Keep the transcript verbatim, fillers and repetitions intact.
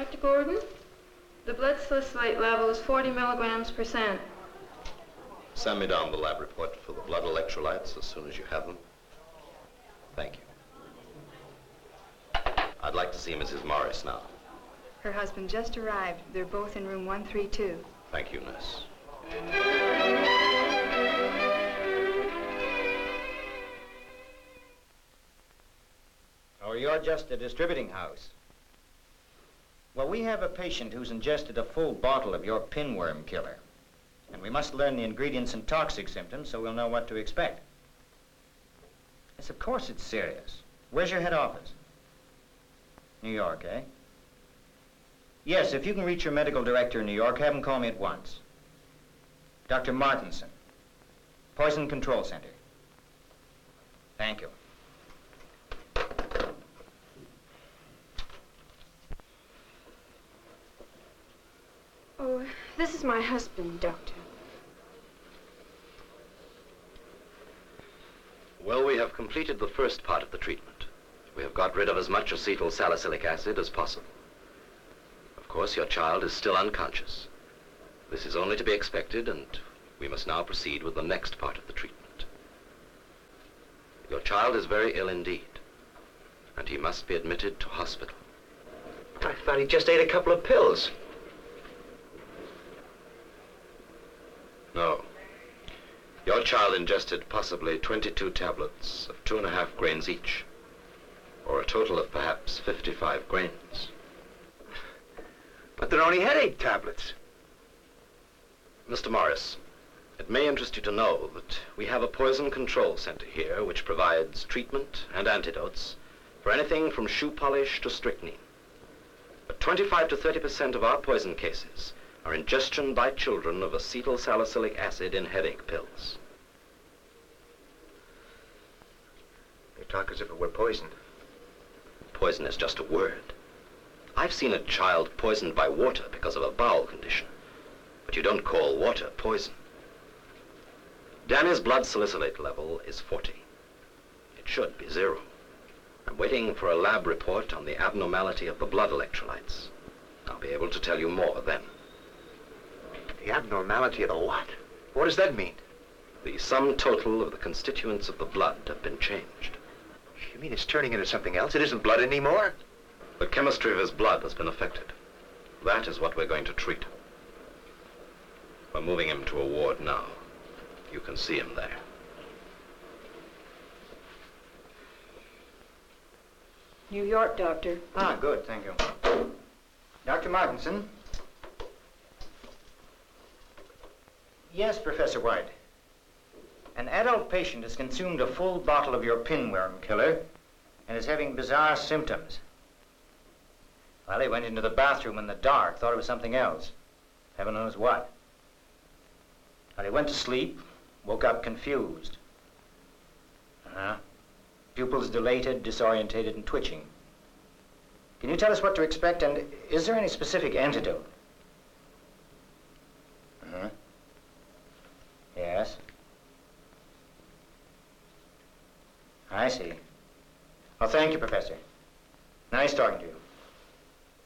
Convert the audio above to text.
Doctor Gordon, the blood salicylate level is forty milligrams percent. Send me down the lab report for the blood electrolytes as soon as you have them. Thank you. I'd like to see Missus Morris now. Her husband just arrived. They're both in room one three two. Thank you, nurse. Oh, you're just a distributing house. Well, we have a patient who's ingested a full bottle of your pinworm killer. And we must learn the ingredients and toxic symptoms so we'll know what to expect. Yes, of course it's serious. Where's your head office? New York, eh? Yes, if you can reach your medical director in New York, have him call me at once. Doctor Martinson, Poison Control Center. Thank you. Oh, this is my husband, Doctor. Well, we have completed the first part of the treatment. We have got rid of as much acetyl salicylic acid as possible. Of course, your child is still unconscious. This is only to be expected, and we must now proceed with the next part of the treatment. Your child is very ill indeed, and he must be admitted to hospital. I thought he just ate a couple of pills. No. Your child ingested possibly twenty-two tablets of two and a half grains each, or a total of perhaps fifty-five grains. But they're only headache tablets. Mister Morris, it may interest you to know that we have a poison control center here which provides treatment and antidotes for anything from shoe polish to strychnine. But twenty-five to thirty percent of our poison cases are ingestion by children of acetyl salicylic acid in headache pills. You talk as if it were poison. Poison is just a word. I've seen a child poisoned by water because of a bowel condition, but you don't call water poison. Danny's blood salicylate level is forty. It should be zero. I'm waiting for a lab report on the abnormality of the blood electrolytes. I'll be able to tell you more then. The abnormality of the what? What does that mean? The sum total of the constituents of the blood have been changed. You mean it's turning into something else? It isn't blood anymore? The chemistry of his blood has been affected. That is what we're going to treat. We're moving him to a ward now. You can see him there. New York, Doctor. Ah, good, thank you. Doctor Martinson? Yes, Professor White. An adult patient has consumed a full bottle of your pinworm killer and is having bizarre symptoms. Well, he went into the bathroom in the dark, thought it was something else. Heaven knows what. Well, he went to sleep, woke up confused. Uh-huh. Pupils dilated, disorientated, and twitching. Can you tell us what to expect, and is there any specific antidote? Uh-huh. Yes. I see. Well, thank you, Professor. Nice talking to you.